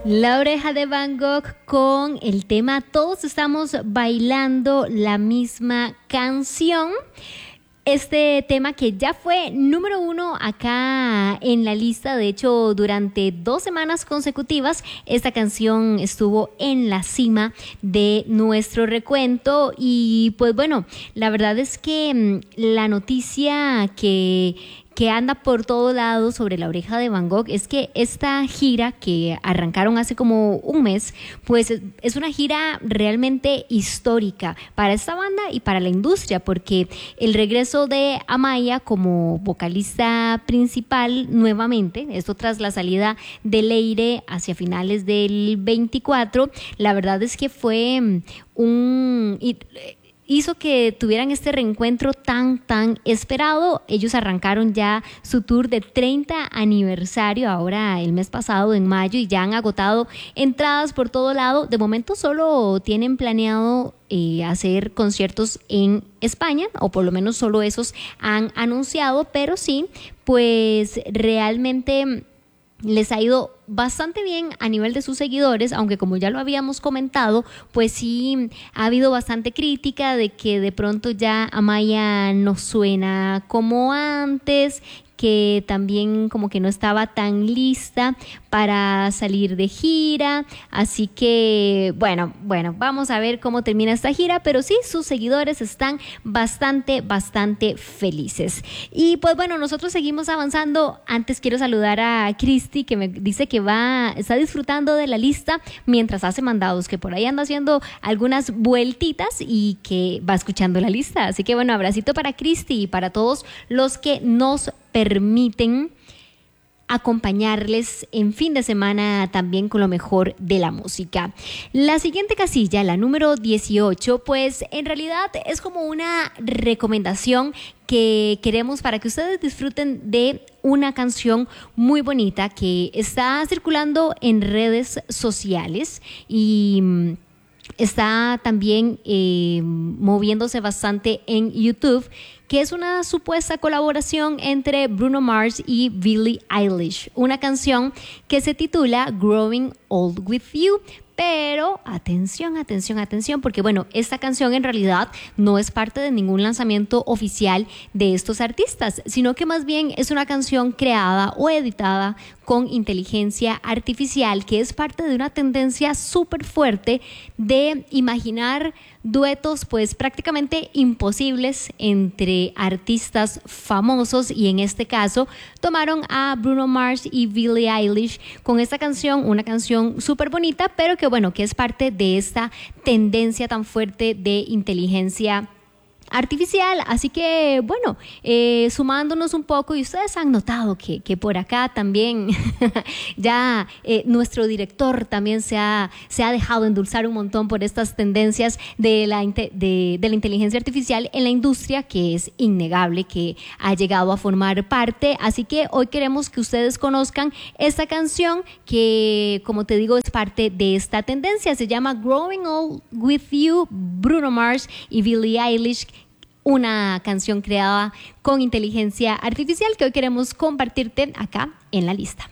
La Oreja de Van Gogh con el tema Todos estamos bailando la misma canción. Este tema que ya fue número 1 acá en la lista, de hecho durante 2 semanas consecutivas esta canción estuvo en la cima de nuestro recuento. Y pues bueno, la verdad es que la noticia que anda por todo lado sobre La Oreja de Van Gogh es que esta gira que arrancaron hace como un mes, pues es una gira realmente histórica para esta banda y para la industria, porque el regreso de Amaya como vocalista principal nuevamente, esto tras la salida de Leire hacia finales del 24, la verdad es que fue hizo que tuvieran este reencuentro tan esperado. Ellos arrancaron ya su tour de 30 aniversario ahora el mes pasado en mayo y ya han agotado entradas por todo lado. De momento solo tienen planeado hacer conciertos en España, o por lo menos solo esos han anunciado, pero sí, pues realmente les ha ido bastante bien a nivel de sus seguidores, aunque como ya lo habíamos comentado, pues sí ha habido bastante crítica de que de pronto ya Amaya no suena como antes, que también como que no estaba tan lista para salir de gira, así que bueno, vamos a ver cómo termina esta gira, pero sí, sus seguidores están bastante felices. Y pues bueno, nosotros seguimos avanzando. Antes quiero saludar a Cristi, que me dice que está disfrutando de la lista mientras hace mandados, que por ahí anda haciendo algunas vueltitas y que va escuchando la lista, así que bueno, abracito para Cristi y para todos los que nos permiten acompañarles en fin de semana también con lo mejor de la música. La siguiente casilla, la número 18, pues en realidad es como una recomendación que queremos para que ustedes disfruten de una canción muy bonita que está circulando en redes sociales y está también moviéndose bastante en YouTube, que es una supuesta colaboración entre Bruno Mars y Billie Eilish, una canción que se titula Growing Old With You. Pero atención, porque bueno, esta canción en realidad no es parte de ningún lanzamiento oficial de estos artistas, sino que más bien es una canción creada o editada con inteligencia artificial, que es parte de una tendencia súper fuerte de imaginar duetos pues prácticamente imposibles entre artistas famosos, y en este caso tomaron a Bruno Mars y Billie Eilish con esta canción, una canción súper bonita, pero que bueno, que es parte de esta tendencia tan fuerte de inteligencia artificial. Así que bueno, sumándonos un poco, y ustedes han notado que por acá también ya nuestro director también se ha dejado endulzar un montón por estas tendencias de la inteligencia artificial en la industria, que es innegable que ha llegado a formar parte. Así que hoy queremos que ustedes conozcan esta canción que, como te digo, es parte de esta tendencia. Se llama Growing Old With You, Bruno Mars y Billie Eilish, una canción creada con inteligencia artificial que hoy queremos compartirte acá en la lista.